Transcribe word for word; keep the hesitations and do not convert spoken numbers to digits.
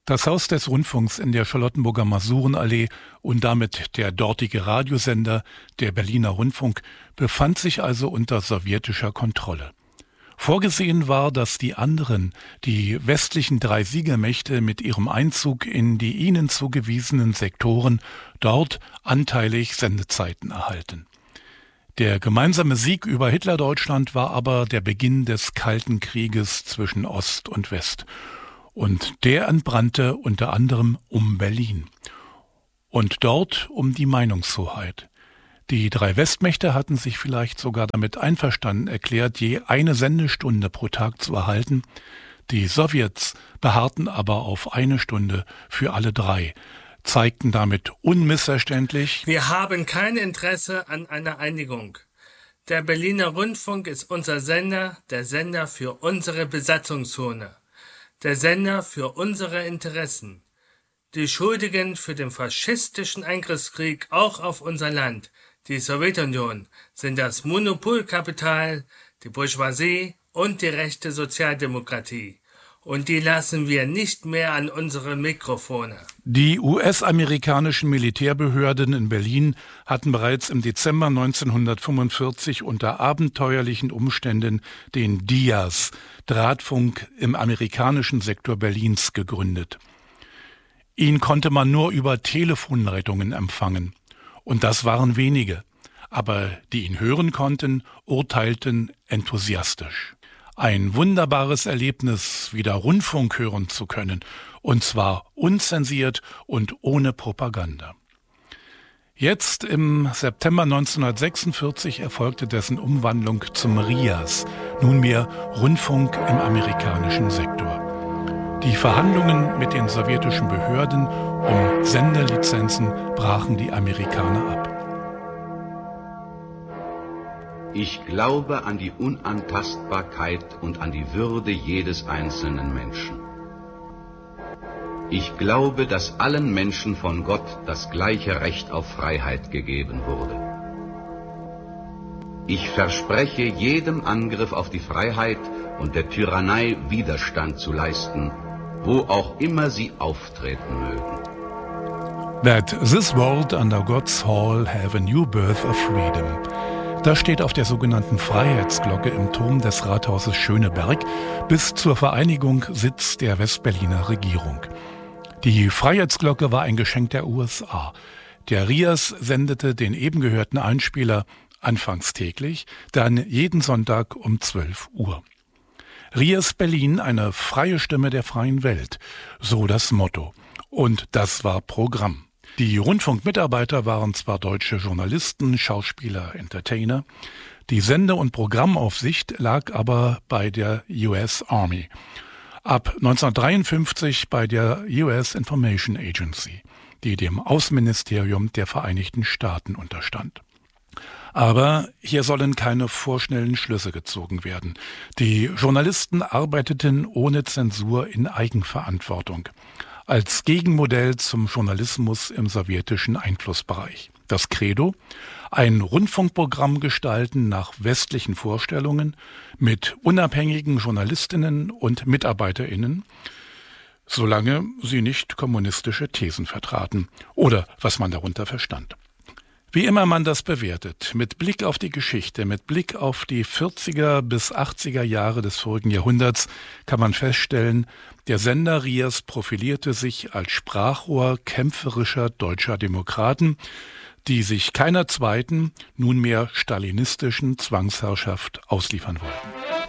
Das Haus des Rundfunks in der Charlottenburger Masurenallee und damit der dortige Radiosender, der Berliner Rundfunk, befand sich also unter sowjetischer Kontrolle. Vorgesehen war, dass die anderen, die westlichen drei Siegermächte mit ihrem Einzug in die ihnen zugewiesenen Sektoren dort anteilig Sendezeiten erhalten. Der gemeinsame Sieg über Hitlerdeutschland war aber der Beginn des Kalten Krieges zwischen Ost und West. Und der entbrannte unter anderem um Berlin. Und dort um die Meinungshoheit. Die drei Westmächte hatten sich vielleicht sogar damit einverstanden erklärt, je eine Sendestunde pro Tag zu erhalten. Die Sowjets beharrten aber auf eine Stunde für alle drei, zeigten damit unmissverständlich: Wir haben kein Interesse an einer Einigung. Der Berliner Rundfunk ist unser Sender, der Sender für unsere Besatzungszone, der Sender für unsere Interessen. Die Schuldigen für den faschistischen Angriffskrieg auch auf unser Land, die Sowjetunion, sind das Monopolkapital, die Bourgeoisie und die rechte Sozialdemokratie. Und die lassen wir nicht mehr an unsere Mikrofone. Die U S-amerikanischen Militärbehörden in Berlin hatten bereits im Dezember neunzehnhundertfünfundvierzig unter abenteuerlichen Umständen den D I A S, Drahtfunk im amerikanischen Sektor Berlins, gegründet. Ihn konnte man nur über Telefonleitungen empfangen. Und das waren wenige. Aber die ihn hören konnten, urteilten enthusiastisch. Ein wunderbares Erlebnis, wieder Rundfunk hören zu können, und zwar unzensiert und ohne Propaganda. Jetzt im September neunzehnhundertsechsundvierzig erfolgte dessen Umwandlung zum R I A S, nunmehr Rundfunk im amerikanischen Sektor. Die Verhandlungen mit den sowjetischen Behörden um Sendelizenzen brachen die Amerikaner ab. Ich glaube an die Unantastbarkeit und an die Würde jedes einzelnen Menschen. Ich glaube, dass allen Menschen von Gott das gleiche Recht auf Freiheit gegeben wurde. Ich verspreche, jedem Angriff auf die Freiheit und der Tyrannei Widerstand zu leisten, wo auch immer sie auftreten mögen. That this world under God's hall have a new birth of freedom. Das steht auf der sogenannten Freiheitsglocke im Turm des Rathauses Schöneberg bis zur Vereinigung Sitz der Westberliner Regierung. Die Freiheitsglocke war ein Geschenk der U S A. Der R I A S sendete den eben gehörten Einspieler anfangs täglich, dann jeden Sonntag um zwölf Uhr. R I A S Berlin, eine freie Stimme der freien Welt, so das Motto. Und das war Programm. Die Rundfunkmitarbeiter waren zwar deutsche Journalisten, Schauspieler, Entertainer, die Sende- und Programmaufsicht lag aber bei der U S Army. Ab neunzehnhundertdreiundfünfzig bei der U S Information Agency, die dem Außenministerium der Vereinigten Staaten unterstand. Aber hier sollen keine vorschnellen Schlüsse gezogen werden. Die Journalisten arbeiteten ohne Zensur in Eigenverantwortung. Als Gegenmodell zum Journalismus im sowjetischen Einflussbereich. Das Credo: ein Rundfunkprogramm gestalten nach westlichen Vorstellungen mit unabhängigen Journalistinnen und MitarbeiterInnen, solange sie nicht kommunistische Thesen vertraten oder was man darunter verstand. Wie immer man das bewertet, mit Blick auf die Geschichte, mit Blick auf die vierziger bis achtziger Jahre des vorigen Jahrhunderts, kann man feststellen, der Sender R I A S profilierte sich als Sprachrohr kämpferischer deutscher Demokraten, die sich keiner zweiten, nunmehr stalinistischen Zwangsherrschaft ausliefern wollten.